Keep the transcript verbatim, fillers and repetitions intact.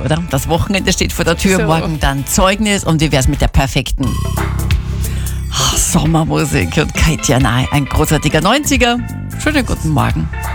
oder? Das Wochenende steht vor der Tür, So. morgen dann Zeugnis und wie wär's mit der perfekten Ach, Sommermusik und Katja Nahe, ein großartiger neunziger. Schönen guten Morgen.